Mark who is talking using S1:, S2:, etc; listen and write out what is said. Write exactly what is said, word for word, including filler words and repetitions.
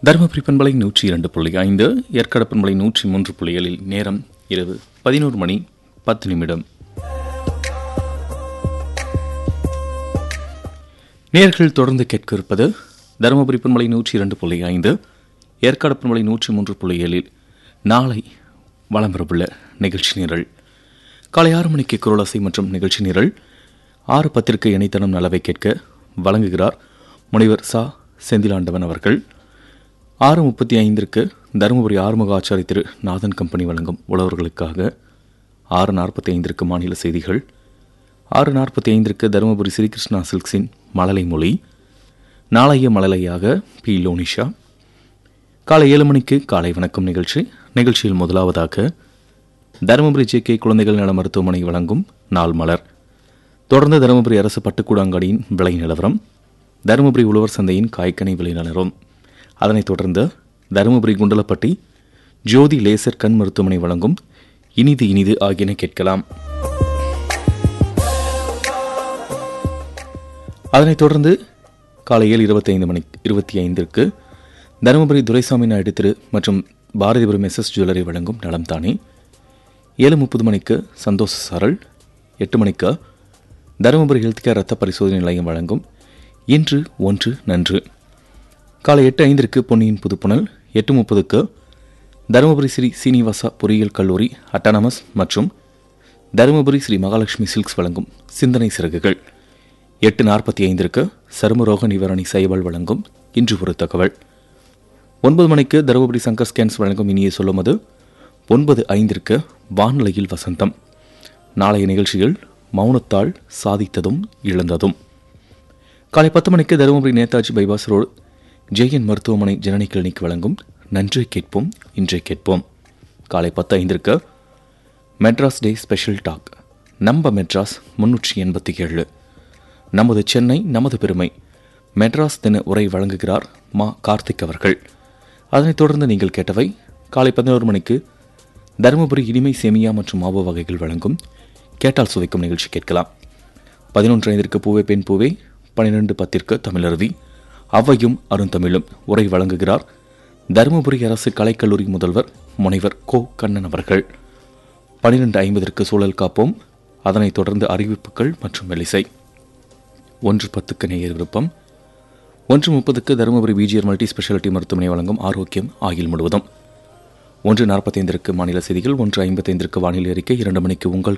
S1: தருமபுரி பண்பலை நூற்றி இரண்டு புள்ளி ஐந்து, ஏற்காடு பண்பலை நூற்றி மூன்று புள்ளி ஏழில் நேரம் இரவு பதினோரு மணி பத்து நிமிடம். நேர்கள் தொடர்ந்து கேட்க இருப்பது தருமபுரி பண்பலை நூற்றி இரண்டு புள்ளி ஐந்து, ஏற்காடு பண்பலை நூற்றி மூன்று புள்ளி ஏழில் நாளை வலம் வரவுள்ள நிகழ்ச்சி நிரல். காலை ஆறு மணிக்கு குரலசை மற்றும் நிகழ்ச்சி நிரல். ஆறு பத்திற்கு இணைத்தனம் நலவை கேட்க வழங்குகிறார் முனைவர் சா செந்திலாண்டவன் அவர்கள். ஆறு முப்பத்தி ஐந்திற்கு தருமபுரி ஆறுமுக ஆச்சாரி திரு நாதன் கம்பெனி வழங்கும் உழவர்களுக்காக. ஆறு நாற்பத்தி ஐந்திற்கு மாநில செய்திகள். ஆறு நாற்பத்தி ஐந்திற்கு தருமபுரி ஸ்ரீகிருஷ்ணா சில்க்ஸின் மழலை மொழி. நாளைய மழலையாக பி லோனிஷா. காலை ஏழு மணிக்கு காலை வணக்கம் நிகழ்ச்சி. நிகழ்ச்சியில் முதலாவதாக தருமபுரி ஜே கே குழந்தைகள் நல மருத்துவமனை வழங்கும் நாள் மலர். தொடர்ந்து தருமபுரி அரசு பட்டுக்கூடாங்காடியின் விலை நிலவரம், தருமபுரி உழவர் சந்தையின் காய்கனி விலை நிலவரம். அதனைத் தொடர்ந்து தருமபுரி குண்டலப்பட்டி ஜோதி லேசர் கண் மருத்துவமனை வழங்கும் இனிது இனிது ஆகியன கேட்கலாம். அதனைத் தொடர்ந்து காலை ஏழு இருபத்தி ஐந்து மணி இருபத்தி ஐந்திற்கு தருமபுரி துரைசாமி நாயுடு திரு மற்றும் பாரதிபுரம் எஸ் எஸ் ஜுவல்லரி வழங்கும் நலம் தானே. ஏழு முப்பது மணிக்கு சந்தோஷ சாரல். எட்டு மணிக்கு தருமபுரி ஹெல்த் கேர் ரத்த பரிசோதனை நிலையம் வழங்கும் இன்று ஒன்று நன்று. காலை எட்டு ஐந்திற்கு பொன்னியின் புதுப்புணல். எட்டு முப்பதுக்கு தருமபுரி ஸ்ரீ சீனிவாசா பொறியியல் கல்லூரி அட்டானமஸ் மற்றும் தருமபுரி ஸ்ரீ மகாலட்சுமி சில்க்ஸ் வழங்கும் சிந்தனை சிறகுகள். எட்டு நாற்பத்தி ஐந்திற்கு சருமரோக நிவாரணி சைபால் வழங்கும் இன்று ஒரு தகவல். ஒன்பது மணிக்கு தருமபுரி சங்கர் ஸ்கேன்ஸ் வழங்கும் இனிய சொல்லுமது. ஒன்பது ஐந்திற்கு வானிலையில் வசந்தம். நாளைய நிகழ்ச்சிகள் மௌனத்தால் சாதித்ததும் இழந்ததும். காலை பத்து மணிக்கு தருமபுரி நேதாஜி பைபாஸ் ரோடு ஜெயன் மருத்துவமனை ஜனனி கிளினிக் வழங்கும் நன்றே கேட்போம் இன்றே கேட்போம். காலை பத்து ஐந்திற்கு மெட்ராஸ் டே ஸ்பெஷல் டாக். நம்ம மெட்ராஸ் முன்னூற்றி எண்பத்தி ஏழு நமது சென்னை நமது பெருமை மெட்ராஸ் தின உரை வழங்குகிறார் மா கார்த்திக் அவர்கள். அதனைத் தொடர்ந்து நீங்கள் கேட்டவை. காலை பதினோரு மணிக்கு தருமபுரி இனிமை சேமியா மற்றும் மாவு வகைகள் வழங்கும் கேட்டால் சுவைக்கும் நிகழ்ச்சி கேட்கலாம். பதினொன்று ஐந்திற்கு பூவே பெண் பூவே. பன்னிரெண்டு பத்திற்கு தமிழருவி அவ்வையும் அருந்தமிழும் உரை வழங்குகிறார் தருமபுரி அரசு கலைக்கல்லூரி முதல்வர் முனைவர் கோ கண்ணன் அவர்கள். பன்னிரெண்டு ஐம்பதற்கு சூழல் காப்போம். அதனைத் தொடர்ந்து அறிவிப்புகள் மற்றும் மெலிசை. ஒன்று பத்துக்கு நேயர் விருப்பம். ஒன்று முப்பதுக்கு தருமபுரி பிஜிஆர் மல்டி ஸ்பெஷாலிட்டி மருத்துவமனை வழங்கும் ஆரோக்கியம் ஆயுள் முழுவதும். ஒன்று நாற்பத்தி ஐந்திற்கு மாநில செய்திகள். ஒன்று ஐம்பத்தி ஐந்திற்கு வானிலை அறிக்கை. இரண்டு மணிக்கு உங்கள்